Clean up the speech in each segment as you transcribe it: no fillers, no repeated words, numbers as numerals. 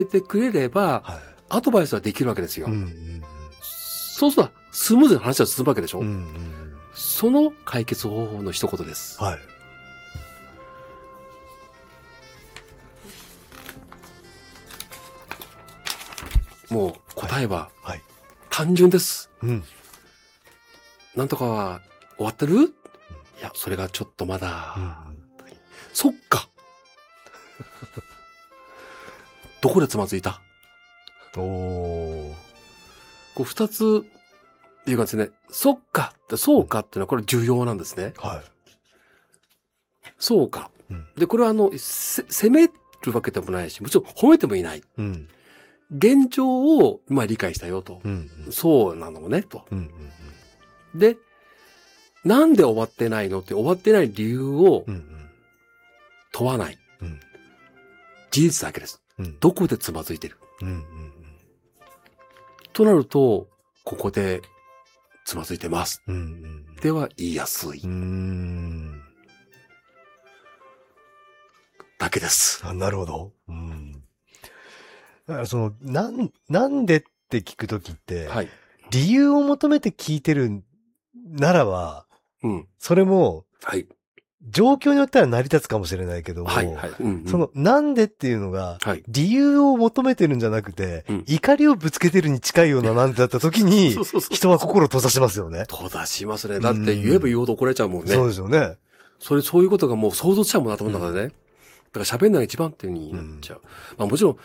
てくれれば、 はい。 アドバイスはできるわけですよ。 うんうんそうすると、スムーズに話は進むわけでしょ、 うん。うんうん。 その解決方法の一言です。 はい。 もう答えははい。 単純です。 うん。 なんとかは終わってる？いや、それがちょっとまだ。 うんそっか。どこでつまずいた？ うん。おー。 こう二つっていうかですね、そっかってそうかっていうのはこれ重要なんですね。 はい。 そうか。 うんで、これは責めるわけでもないし、もちろん褒めてもいない。 うん。 現状を、理解したよと。 うんそうなのね、と。 うん。うんうん。 で、なんで終わってないのって終わってない理由をうん問わない。 うん。 事実だけです。 うん。 どこでつまずいてる？ うんうんとなると、ここでつまずいてます。 うん。うんうんでは言いやすい。だけです。 あ、なるほど。うん。だからなんでって聞くときって、 はい。 理由を求めて聞いてるならば、 うん。 それも、 はい。 状況によっては成り立つかもしれないけども、 はい。はい。うんうん、 その、なんでっていうのが、 はい。 理由を求めてるんじゃなくて、 うん怒りをぶつけてるに近いようななんでだった時にそうそうそう、 人は心を閉ざしますよね。 閉ざしますね。だって言えば言うほど怒られちゃうもんね。 そうですよね。 そういうことがもう想像しちゃうもんなと思うんだからね。だから喋んないが一番っていう風になっちゃう。まあもちろん、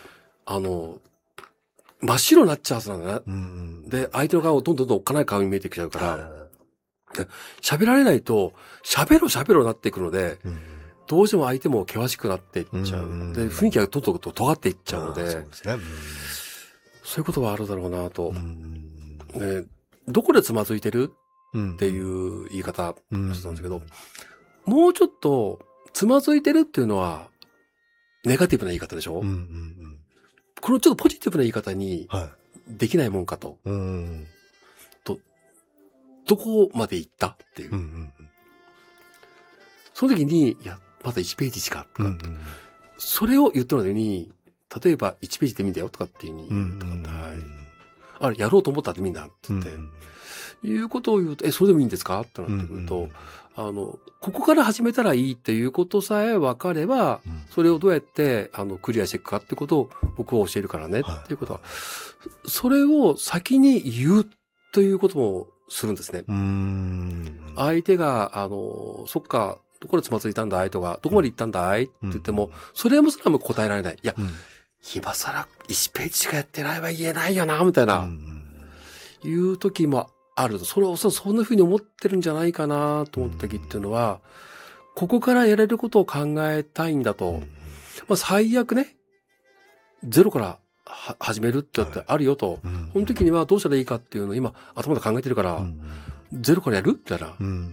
真っ白になっちゃうはずなんだね。で、相手の顔をどんどんおっかない顔に見えてきちゃうから、喋られないと、喋ろなっていくので、どうしても相手も険しくなっていっちゃう。で、雰囲気がどんどん尖っていっちゃうので、 そうですね。 そういうことはあるだろうなと。ね、どこでつまずいてるっていう言い方なんですけど、もうちょっと、つまずいてるっていうのは、ネガティブな言い方でしょ、このちょっとポジティブな言い方に、できないもんかと。どこまで行ったっていう。その時に、いや、まだ1ページしか、とか、それを言ったのに、例えば1ページで見んだよとかっていう風に、あれ、やろうと思ったってみんな、って言って、いうことを言うと、それでもいいんですかってなってくると、ここから始めたらいいっていうことさえ分かれば、それをどうやって、クリアしていくかってことを僕は教えるからね、っていうことは、それを先に言うということもするんですね。相手が、そっか、どこでつまずいたんだいとか、どこまで行ったんだいって言っても、それもそれも答えられない。いや、今更1ページしかやってないは言えないよな、みたいな、いう時もある。そんな風に思ってるんじゃないかなと思った時っていうのは、ここからやれることを考えたいんだと。まあ最悪ね、ゼロから始めるってやってあるよと。その時にはどうしたらいいかっていうのを今頭で考えてるから、ゼロからやるみたいな。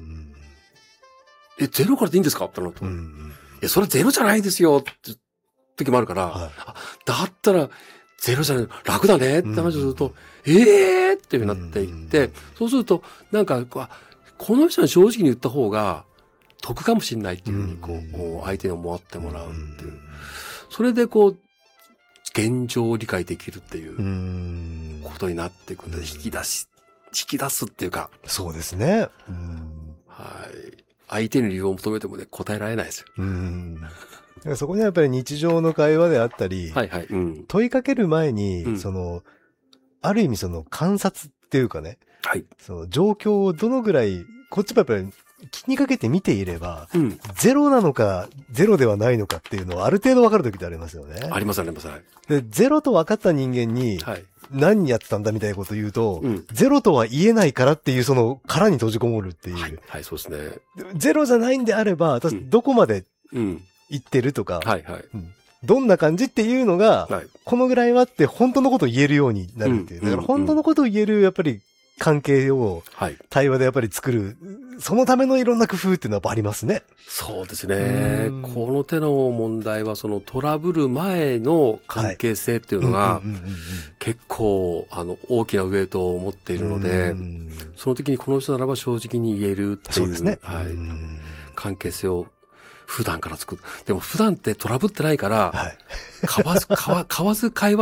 ゼロからでいいんですかってなると。それはゼロじゃないですよって時もあるから、だったらゼロじゃない、楽だねって話をすると、っていう風になっていって、そうすると、なんか、この人に正直に言った方が得かもしれないっていう風に、こう、相手に思ってもらうっていう。それでこう、現状を理解できるっていうことになっていくんで、引き出すっていうか。 そうですね。 はい。相手に理由を求めてもね、答えられないですよ。 そこにはやっぱり日常の会話であったり、問いかける前に、ある意味観察っていうかね、その状況をどのぐらい、こっちもやっぱり気にかけて見ていれば、ゼロなのか、ゼロではないのかっていうのはある程度分かる時ってありますよね。 あります。 で、ゼロと分かった人間に、何やってたんだみたいなことを言うと、ゼロとは言えないからっていう殻に閉じこもるっていう。 はい、そうですね。 ゼロじゃないんであれば、私どこまで行ってるとか、どんな感じっていうのが、このぐらいはって本当のことを言えるようになるっていう。だから本当のことを言える、やっぱり関係を対話でやっぱり作る、そのためのいろんな工夫っていうのはやっぱありますね。 そうですね。この手の問題はトラブル前の関係性っていうのが結構大きなウェイトを持っているので、その時にこの人ならば正直に言えるっていう、 そうですね。 関係性を普段から作る。でも普段ってトラブってないから、交わず会話